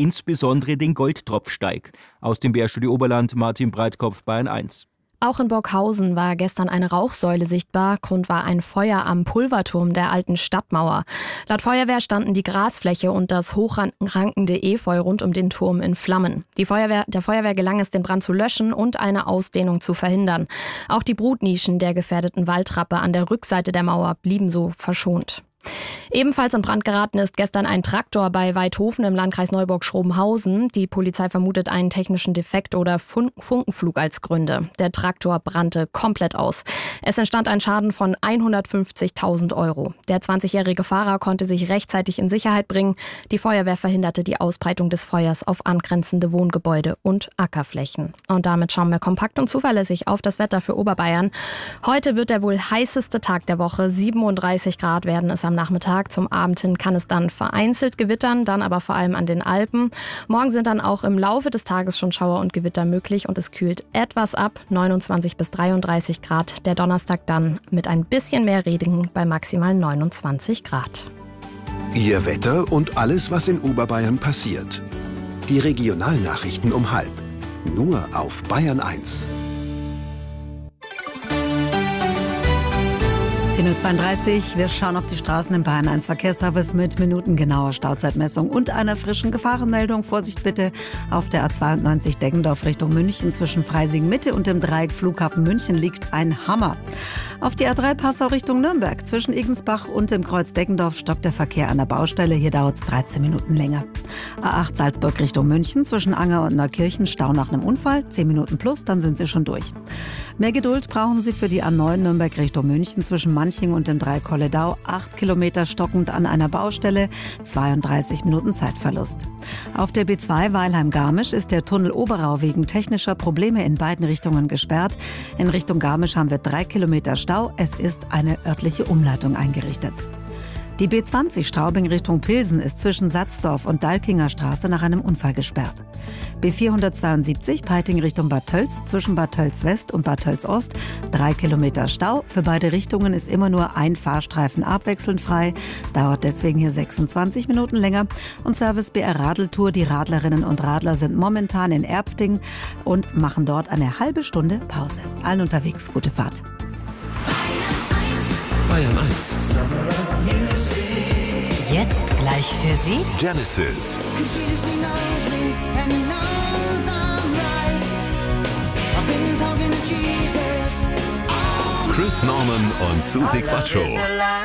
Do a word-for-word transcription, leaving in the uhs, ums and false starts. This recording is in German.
insbesondere den Goldtropfsteig. Aus dem B R-Studio Oberland, Martin Breitkopf, Bayern eins. Auch in Burghausen war gestern eine Rauchsäule sichtbar. Grund war ein Feuer am Pulverturm der alten Stadtmauer. Laut Feuerwehr standen die Grasfläche und das hochrankende Efeu rund um den Turm in Flammen. Die Feuerwehr, der Feuerwehr gelang es, den Brand zu löschen und eine Ausdehnung zu verhindern. Auch die Brutnischen der gefährdeten Waldrappe an der Rückseite der Mauer blieben so verschont. Ebenfalls in Brand geraten ist gestern ein Traktor bei Waidhofen im Landkreis Neuburg-Schrobenhausen. Die Polizei vermutet einen technischen Defekt oder Fun- Funkenflug als Gründe. Der Traktor brannte komplett aus. Es entstand ein Schaden von hundertfünfzigtausend Euro. Der zwanzigjährige Fahrer konnte sich rechtzeitig in Sicherheit bringen. Die Feuerwehr verhinderte die Ausbreitung des Feuers auf angrenzende Wohngebäude und Ackerflächen. Und damit schauen wir kompakt und zuverlässig auf das Wetter für Oberbayern. Heute wird der wohl heißeste Tag der Woche. siebenunddreißig Grad werden es am Nachmittag. Zum Abend hin kann es dann vereinzelt gewittern, dann aber vor allem an den Alpen. Morgen sind dann auch im Laufe des Tages schon Schauer und Gewitter möglich und es kühlt etwas ab, neunundzwanzig bis dreiunddreißig Grad. Der Donnerstag dann mit ein bisschen mehr Regen bei maximal neunundzwanzig Grad. Ihr Wetter und alles, was in Oberbayern passiert. Die Regionalnachrichten um halb. Nur auf Bayern eins. zehn Uhr zweiunddreißig, wir schauen auf die Straßen im Bayern eins Verkehrsservice mit minutengenauer Stauzeitmessung und einer frischen Gefahrenmeldung. Vorsicht bitte auf der A zweiundneunzig Deggendorf Richtung München. Zwischen Freising Mitte und dem Dreieck Flughafen München liegt ein Hammer. Auf die A drei Passau Richtung Nürnberg. Zwischen Igensbach und dem Kreuz Deggendorf stockt der Verkehr an der Baustelle. Hier dauert es dreizehn Minuten länger. A acht Salzburg Richtung München. Zwischen Anger und Neukirchen Stau nach einem Unfall. zehn Minuten plus, dann sind Sie schon durch. Mehr Geduld brauchen Sie für die A neun Nürnberg Richtung München. Zwischen Manching und dem Dreieck Kolledau. acht Kilometer stockend an einer Baustelle. zweiunddreißig Minuten Zeitverlust. Auf der B zwei Weilheim-Garmisch ist der Tunnel Oberau wegen technischer Probleme in beiden Richtungen gesperrt. In Richtung Garmisch haben wir drei Kilometer Stau. Es ist eine örtliche Umleitung eingerichtet. Die B zwanzig Straubing Richtung Pilsen ist zwischen Satzdorf und Dalkinger Straße nach einem Unfall gesperrt. B vierhundertzweiundsiebzig Peiting Richtung Bad Tölz zwischen Bad Tölz West und Bad Tölz Ost. Drei Kilometer Stau. Für beide Richtungen ist immer nur ein Fahrstreifen abwechselnd frei. Dauert deswegen hier sechsundzwanzig Minuten länger. Und Service B R Radeltour. Die Radlerinnen und Radler sind momentan in Erpfting und machen dort eine halbe Stunde Pause. Allen unterwegs gute Fahrt. Bayern eins. Jetzt gleich für Sie Genesis. Chris Norman und Susi Quattro.